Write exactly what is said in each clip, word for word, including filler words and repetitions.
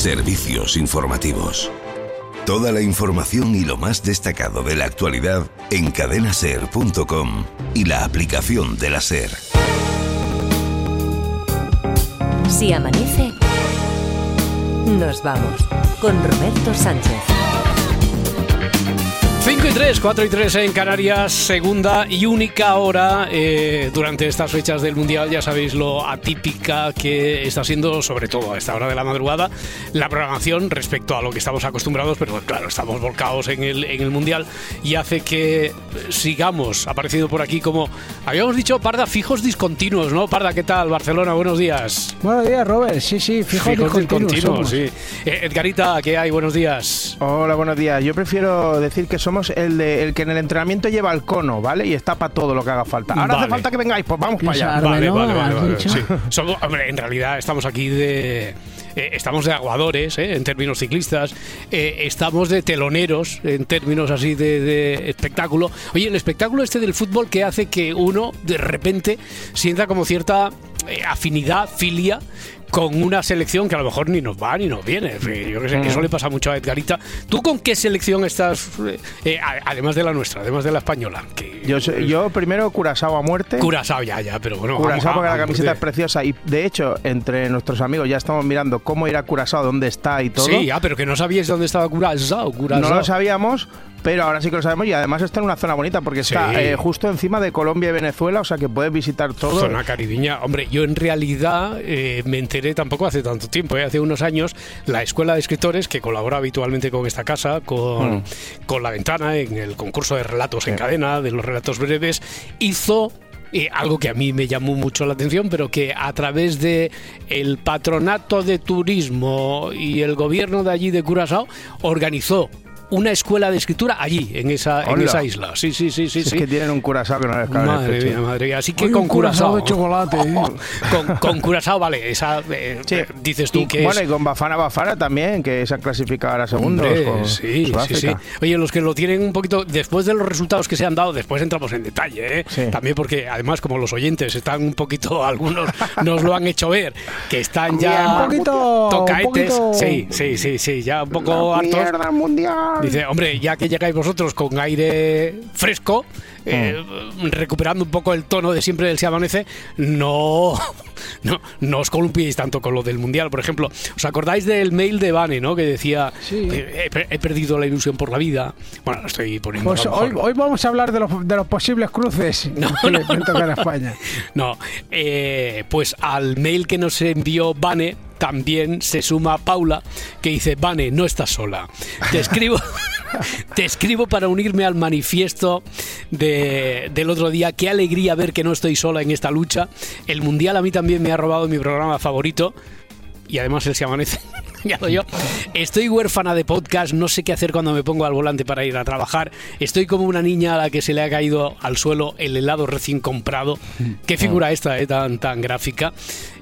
Servicios informativos. Toda la información y lo más destacado de la actualidad en cadena ser punto com y la aplicación de la SER. Si amanece, nos vamos con Roberto Sánchez. cinco y tres, cuatro y tres en Canarias, segunda y única hora eh, durante estas fechas del Mundial. Ya sabéis lo atípica que está siendo, sobre todo a esta hora de la madrugada, la programación respecto a lo que estamos acostumbrados, pero claro, estamos volcados en el, en el Mundial y hace que sigamos apareciendo por aquí como, habíamos dicho, Parda, fijos discontinuos, ¿no? Parda, ¿qué tal? Barcelona, buenos días. Buenos días, Robert. Sí, sí, fijos, fijos discontinuos. discontinuos sí. eh, Edgarita, ¿qué hay? Buenos días. Hola, buenos días. Yo prefiero decir que somos el, de, el que en el entrenamiento lleva el cono, ¿vale? Y está para todo lo que haga falta. Ahora vale. hace falta que vengáis, pues vamos para allá. Vale, ¿no? vale, vale, vale, ¿Has sí. Somos, hombre, en realidad estamos aquí de... Eh, estamos de aguadores, eh, en términos ciclistas, eh, estamos de teloneros, en términos así de, de espectáculo. Oye, el espectáculo este del fútbol que hace que uno de repente sienta como cierta eh, afinidad, filia, con una selección que a lo mejor ni nos va ni nos viene. Yo que sé, eso le pasa mucho a Edgarita. ¿Tú con qué selección estás, eh, además de la nuestra, además de la española? Que, yo, soy, yo primero Curazao a muerte. Curazao ya, ya, pero bueno. Curazao porque vamos, la camiseta de... es preciosa y de hecho entre nuestros amigos ya estamos mirando cómo ir a Curazao, dónde está y todo. Sí, ah, pero que no sabíais dónde estaba Curazao. Curazao. No lo sabíamos, pero ahora sí que lo sabemos y además está en una zona bonita porque sí. está eh, justo encima de Colombia y Venezuela, o sea que puedes visitar todo. Zona caribeña. Hombre, yo en realidad eh, me enteré tampoco hace tanto tiempo, eh, hace unos años, la Escuela de Escritores, que colabora habitualmente con esta casa, con, mm. con La Ventana, en el concurso de relatos sí. en cadena, de los relatos breves, hizo... Eh, algo que a mí me llamó mucho la atención, pero que a través de el Patronato de Turismo y el gobierno de allí de Curazao organizó una escuela de escritura allí, en esa, en esa isla. Sí, sí, sí, sí. Es sí. que tienen un Curazao que no les cabe. Madre mía, madre mía. Así que Oye, con un Curazao Curazao de chocolate. ¿eh? con, con Curazao, vale, esa eh, sí. dices tú y, que bueno, es... y con Bafana Bafana también, que se han clasificado ahora segundos. Hombre, con sí, sí, sí. Oye, los que lo tienen un poquito, después de los resultados que se han dado, después entramos en detalle, ¿eh? Sí. También porque, además, como los oyentes están un poquito, algunos nos lo han hecho ver, que están ya un poquito tocaetes. Un poquito... Sí, sí, sí, sí, ya un poco hartos. Mierda mundial. Dice, hombre, ya que llegáis vosotros con aire fresco, eh, mm. recuperando un poco el tono de siempre del Se Amanece, no, no, no os columpiéis tanto con lo del Mundial. Por ejemplo, ¿os acordáis del mail de Vane, ¿no? Que decía, sí. he, he perdido la ilusión por la vida? Bueno, lo estoy poniendo. Pues hoy, hoy vamos a hablar de los, de los posibles cruces no, que no, le tocan a España. No, eh, pues al mail que nos envió Vane también se suma Paula, que dice, Vane, no estás sola. Te escribo... Te escribo para unirme al manifiesto de, del otro día. Qué alegría ver que no estoy sola en esta lucha. El Mundial a mí también me ha robado mi programa favorito. Y además él Se Amanece. Ya lo yo. Estoy huérfana de podcast, no sé qué hacer cuando me pongo al volante para ir a trabajar. Estoy como una niña a la que se le ha caído al suelo el helado recién comprado. Qué figura esta, eh, tan, tan gráfica.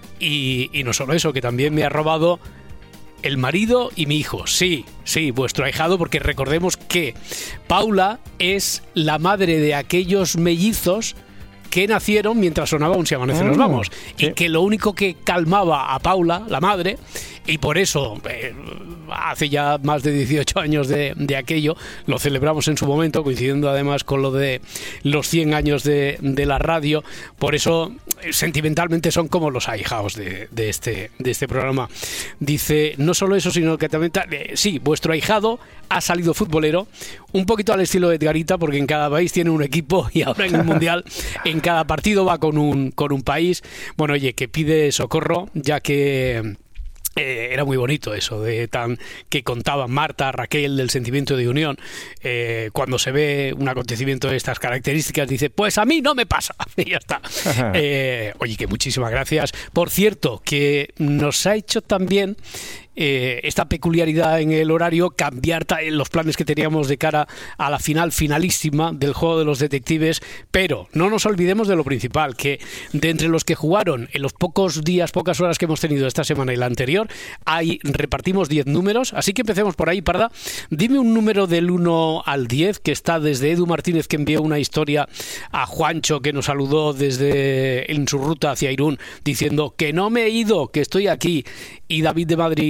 Y, y no solo eso, que también me ha robado el marido y mi hijo. Sí, sí, vuestro ahijado, porque recordemos que Paula es la madre de aquellos mellizos que nacieron mientras sonaba Un Se Amanece, nos vamos. Sí. Y que lo único que calmaba a Paula, la madre, y por eso eh, hace ya más de dieciocho años de, de aquello, lo celebramos en su momento, coincidiendo además con lo de los cien años de, de la radio. Por eso sentimentalmente son como los ahijados de, de, este, de este programa. Dice, no solo eso, sino que también eh, sí, vuestro ahijado ha salido futbolero, un poquito al estilo de Edgarita, porque en cada país tiene un equipo y ahora en el Mundial en cada partido va con un, con un país. Bueno, oye, que pide socorro, ya que... Eh, era muy bonito eso de tan que contaban Marta, Raquel, del sentimiento de unión. Eh, cuando se ve un acontecimiento de estas características, dice, pues a mí no me pasa. Y ya está. Eh, oye, que muchísimas gracias. Por cierto, que nos ha hecho también eh, esta peculiaridad en el horario cambiar en los planes que teníamos de cara a la final finalísima del Juego de los Detectives, pero no nos olvidemos de lo principal, que de entre los que jugaron en los pocos días, pocas horas que hemos tenido esta semana y la anterior, ahí repartimos diez números, así que empecemos por ahí. Parda, dime un número del uno al diez, que está desde Edu Martínez, que envió una historia a Juancho, que nos saludó desde en su ruta hacia Irún, diciendo que no me he ido, que estoy aquí, y David de Madrid